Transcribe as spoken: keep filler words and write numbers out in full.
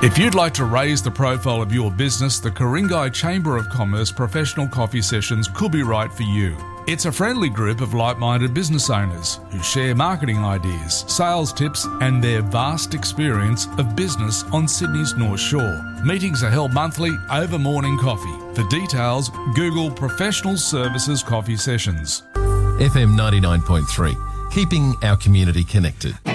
If you'd like to raise the profile of your business, the Ku-ring-gai Chamber of Commerce Professional Coffee Sessions could be right for you. It's a friendly group of like-minded business owners who share marketing ideas, sales tips and their vast experience of business on Sydney's North Shore. Meetings are held monthly over morning coffee. For details, Google Professional Services Coffee Sessions. F M ninety-nine point three, keeping our community connected.